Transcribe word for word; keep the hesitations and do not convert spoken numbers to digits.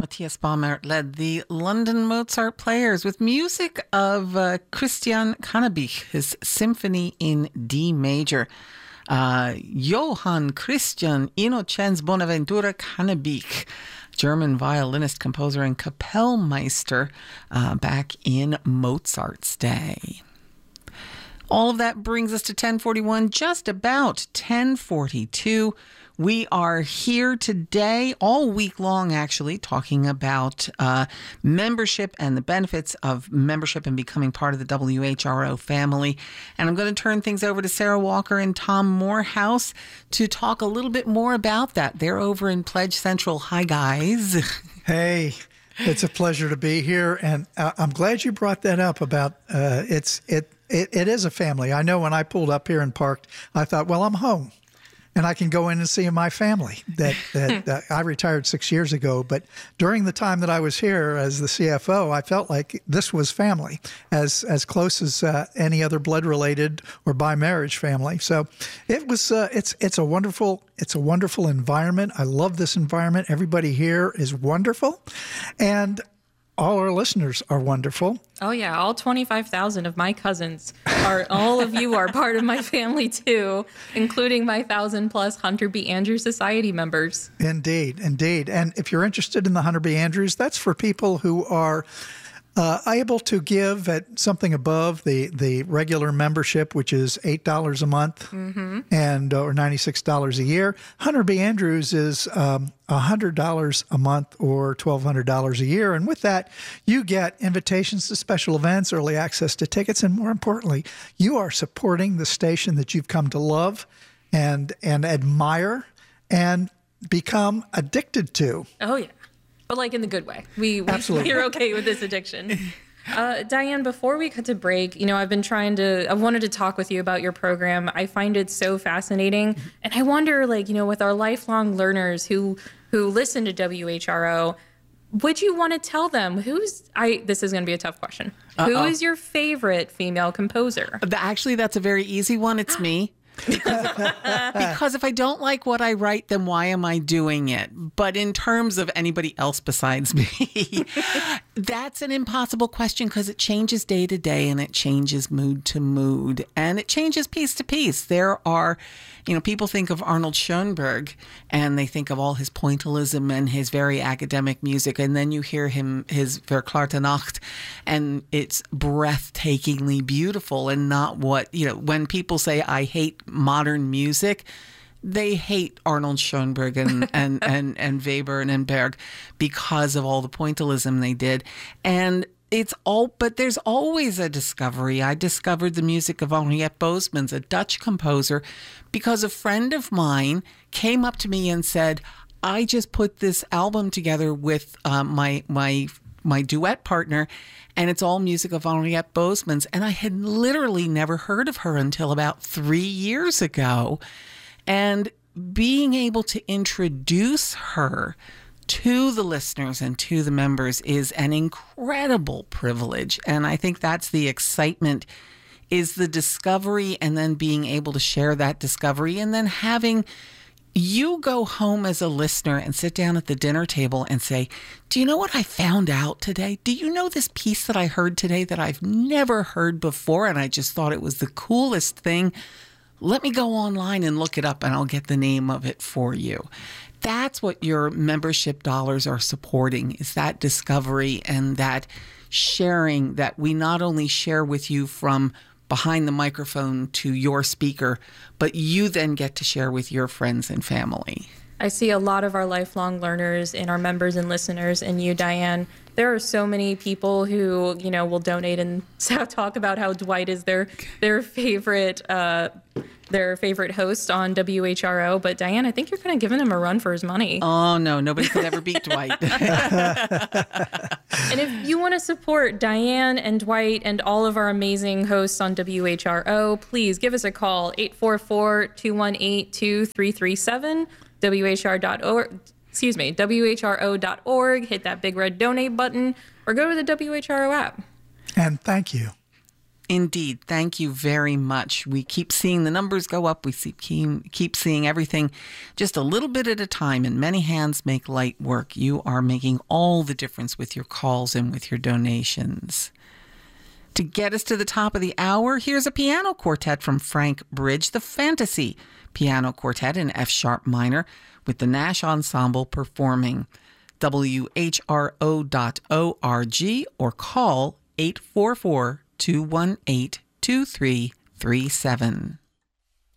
Matthias Baumert led the London Mozart Players with music of uh, Christian Cannabich, his Symphony in D major. Uh, Johann Christian Innocenz Bonaventura Cannabich, German violinist, composer, and Kapellmeister uh, back in Mozart's day. All of that brings us to ten forty-one, just about ten forty-two. We are here today, all week long, actually, talking about uh, membership and the benefits of membership and becoming part of the W H R O family. And I'm going to turn things over to Sarah Walker and Tom Morehouse to talk a little bit more about that. They're over in Pledge Central. Hi, guys. Hey. It's a pleasure to be here, and uh, I'm glad you brought that up about uh, it's it, it it is a family. I know when I pulled up here and parked, I thought, well, I'm home, and I can go in and see my family. That that uh, I retired six years ago, but during the time that I was here as the C F O, I felt like this was family, as as close as uh, any other blood related or by marriage family. So it was uh, it's it's a wonderful. It's a wonderful environment. I love this environment. Everybody here is wonderful. And all our listeners are wonderful. Oh, yeah. All twenty-five thousand of my cousins are, all of you are part of my family, too, including my thousand plus Hunter B. Andrews Society members. Indeed, indeed. And if you're interested in the Hunter B. Andrews, that's for people who are Uh, able to give at something above the, the regular membership, which is eight dollars a month mm-hmm. and or ninety-six dollars a year. Hunter B. Andrews is um, one hundred dollars a month or twelve hundred dollars a year. And with that, you get invitations to special events, early access to tickets, and more importantly, you are supporting the station that you've come to love and and admire and become addicted to. Oh, yeah. But like in the good way. We, we, we're okay with this addiction. Uh, Diane, before we cut to break, you know, I've been trying to, I wanted to talk with you about your program. I find it so fascinating. And I wonder, like, you know, with our lifelong learners who, who listen to W H R O, would you want to tell them who's, I, this is going to be a tough question. Uh-oh. Who is your favorite female composer? Actually, that's a very easy one. It's me. Because, because if I don't like what I write, then why am I doing it? But in terms of anybody else besides me, that's an impossible question because it changes day to day and it changes mood to mood and it changes piece to piece. There are, you know, people think of Arnold Schoenberg and they think of all his pointillism and his very academic music. And then you hear him, his Verklärte Nacht, and it's breathtakingly beautiful and not what, you know, when people say, I hate modern music, they hate Arnold Schoenberg and, and, and, and Webern and Berg because of all the pointillism they did. And it's all, but there's always a discovery. I discovered the music of Henriette Boesmans, a Dutch composer, because a friend of mine came up to me and said, I just put this album together with uh, my, my, my duet partner, and it's all music of Henriette Boesmans. And I had literally never heard of her until about three years ago. And being able to introduce her to the listeners and to the members is an incredible privilege. And I think that's the excitement, is the discovery and then being able to share that discovery and then having you go home as a listener and sit down at the dinner table and say, do you know what I found out today? Do you know this piece that I heard today that I've never heard before and I just thought it was the coolest thing? Let me go online and look it up and I'll get the name of it for you. That's what your membership dollars are supporting, is that discovery and that sharing that we not only share with you from behind the microphone to your speaker, but you then get to share with your friends and family. I see a lot of our lifelong learners in our members and listeners, and you, Diane. There are so many people who, you know, will donate and talk about how Dwight is their their favorite uh, their favorite host on W H R O. But Diane, I think you're kind of giving him a run for his money. Oh no, nobody could ever beat Dwight. And if you want to support Diane and Dwight and all of our amazing hosts on W H R O, please give us a call, eight four four, two one eight, two three three seven, W H R dot org. Excuse me, W H R O dot org, hit that big red donate button, or go to the W H R O app. And thank you. Indeed. Thank you very much. We keep seeing the numbers go up. We see, keep, keep seeing everything just a little bit at a time, and many hands make light work. You are making all the difference with your calls and with your donations. To get us to the top of the hour, here's a piano quartet from Frank Bridge, the Fantasy Piano Quartet in F sharp minor, with the Nash Ensemble performing. W H R O dot org or call eight four four, two one eight, two three three seven.